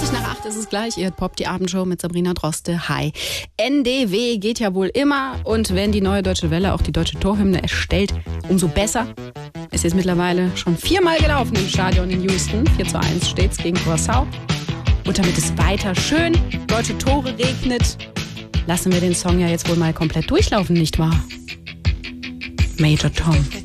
8 ist es gleich. Ihr hört Pop, die Abendshow mit Sabrina Droste. Hi. NDW geht ja wohl immer. Und wenn die Neue Deutsche Welle auch die deutsche Torhymne erstellt, umso besser. Es ist mittlerweile schon 4-mal gelaufen im Stadion in Houston. 4:1 steht's gegen Curaçao. Und damit es weiter schön deutsche Tore regnet, lassen wir den Song ja jetzt wohl mal komplett durchlaufen, nicht wahr? Major Tom.